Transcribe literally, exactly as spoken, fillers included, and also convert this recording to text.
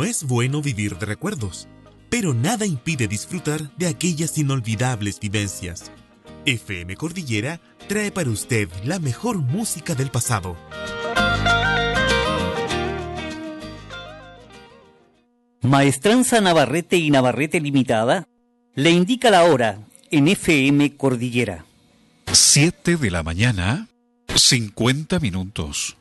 es bueno vivir de recuerdos, pero nada impide disfrutar de aquellas inolvidables vivencias. F M Cordillera trae para usted la mejor música del pasado. Maestranza Navarrete y Navarrete Limitada le indica la hora en F M Cordillera. Siete de la mañana, cincuenta minutos.